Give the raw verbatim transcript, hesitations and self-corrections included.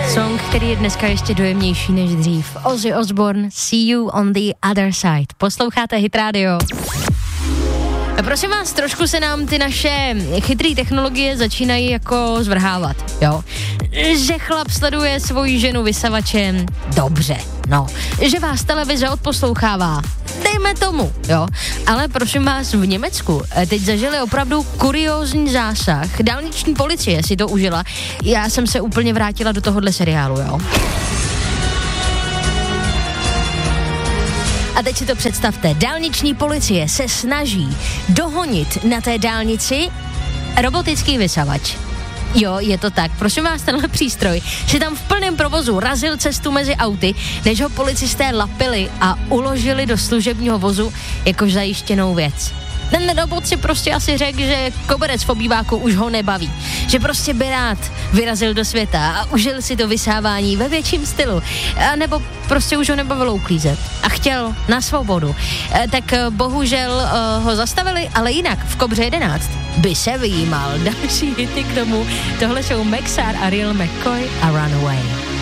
Song, který je dneska ještě dojemnější než dřív. Ozzy Osbourne, See You on the Other Side. Posloucháte Hit Radio. A prosím vás, trošku se nám ty naše chytré technologie začínají jako zvrhávat, jo. Že chlap sleduje svoji ženu vysavačem, dobře, no. Že vás televize odposlouchává, dejme tomu, jo. Ale prosím vás, v Německu teď zažili opravdu kuriózní zásah. Dálniční policie si to užila. Já jsem se úplně vrátila do tohohle seriálu, jo. A teď si to představte, dálniční policie se snaží dohonit na té dálnici robotický vysavač. Jo, je to tak. Prosím vás, tenhle přístroj si tam v plném provozu razil cestu mezi auty, než ho policisté lapili a uložili do služebního vozu jako zajištěnou věc. Ten robot si prostě asi řekl, že koberec v obýváku už ho nebaví. Že prostě by rád vyrazil do světa a užil si to vysávání ve větším stylu. A nebo prostě už ho nebavilo uklízet. A chtěl na svobodu. E, tak bohužel uh, ho zastavili, ale jinak v Kobře jedenáct by se vyjímal. Další hity k tomu. Tohle jsou Maxar a Real McCoy a Runaway.